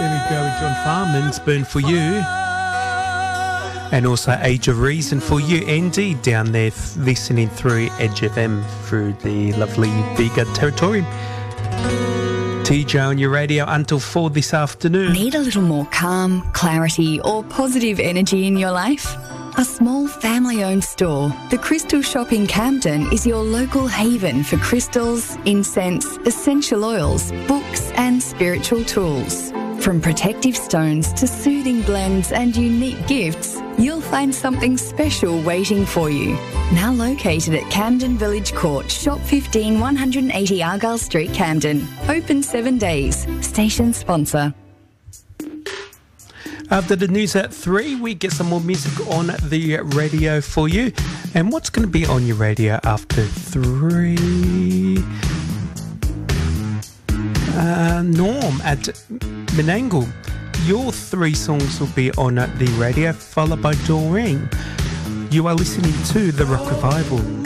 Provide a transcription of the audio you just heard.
John Farman's Burn For You. And also Age of Reason for you, Andy, down there listening through Edge FM through the lovely Bega territory. TJ on your radio until 4 this afternoon. Need a little more calm, clarity or positive energy in your life? A small family-owned store, The Crystal Shop in Camden is your local haven for crystals, incense, essential oils, books and spiritual tools. From protective stones to soothing blends and unique gifts, you'll find something special waiting for you. Now located at Camden Village Court, Shop 15, 180 Argyle Street, Camden. Open 7 days. Station sponsor. After the news at 3, we get some more music on the radio for you. And what's going to be on your radio after 3? Norm at Menangle. Your 3 songs will be on the radio, followed by Doreen. You are listening to The Rock Revival.